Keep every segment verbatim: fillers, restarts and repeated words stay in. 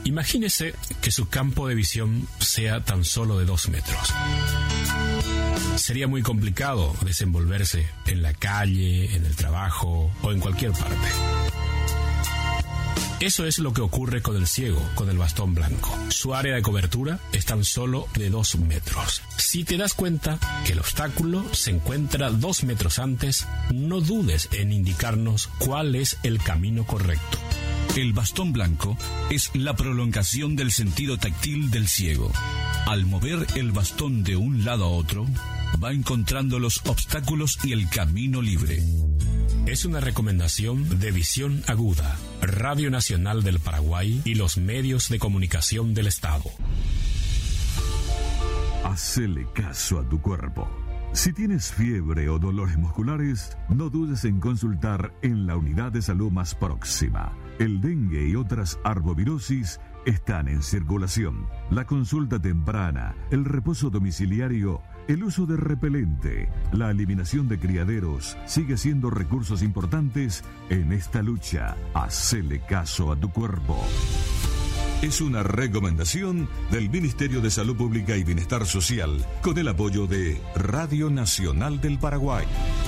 Imagínese que su campo de visión sea tan solo de dos metros. Sería muy complicado desenvolverse en la calle, en el trabajo o en cualquier parte. Eso es lo que ocurre con el ciego, con el bastón blanco. Su área de cobertura es tan solo de dos metros. Si te das cuenta que el obstáculo se encuentra dos metros antes, no dudes en indicarnos cuál es el camino correcto. El bastón blanco es la prolongación del sentido táctil del ciego. Al mover el bastón de un lado a otro, va encontrando los obstáculos y el camino libre. Es una recomendación de Visión Aguda, Radio Nacional del Paraguay y los medios de comunicación del Estado. Hacele caso a tu cuerpo. Si tienes fiebre o dolores musculares, no dudes en consultar en la unidad de salud más próxima. El dengue y otras arbovirosis están en circulación. La consulta temprana, el reposo domiciliario, el uso de repelente, la eliminación de criaderos sigue siendo recursos importantes en esta lucha. Hacele caso a tu cuerpo. Es una recomendación del Ministerio de Salud Pública y Bienestar Social con el apoyo de Radio Nacional del Paraguay.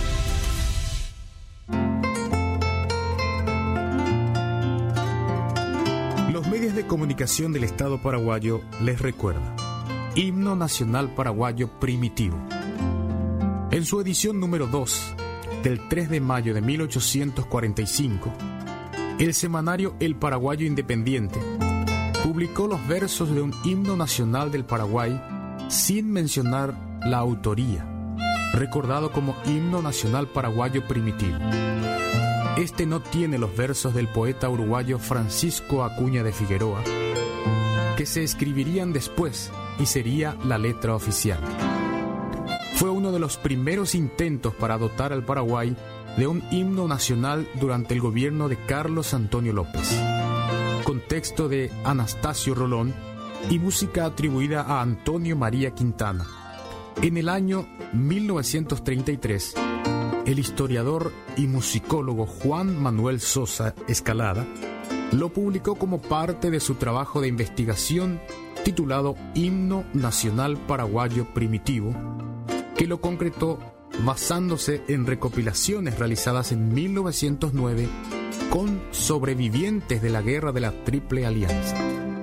Los medios de comunicación del Estado paraguayo les recuerdan: Himno Nacional Paraguayo Primitivo. En su edición número dos, del tres de mayo de mil ochocientos cuarenta y cinco, el semanario El Paraguayo Independiente publicó los versos de un himno nacional del Paraguay sin mencionar la autoría, recordado como Himno Nacional Paraguayo Primitivo. Este no tiene los versos del poeta uruguayo Francisco Acuña de Figueroa, que se escribirían después y sería la letra oficial. Fue uno de los primeros intentos para dotar al Paraguay de un himno nacional durante el gobierno de Carlos Antonio López, con texto de Anastasio Rolón y música atribuida a Antonio María Quintana. En el año mil novecientos treinta y tres, el historiador y musicólogo Juan Manuel Sosa Escalada lo publicó como parte de su trabajo de investigación titulado Himno Nacional Paraguayo Primitivo, que lo concretó basándose en recopilaciones realizadas en mil novecientos nueve con sobrevivientes de la Guerra de la Triple Alianza.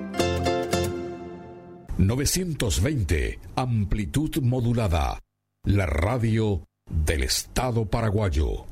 novecientos veinte, amplitud modulada, la radio del Estado paraguayo.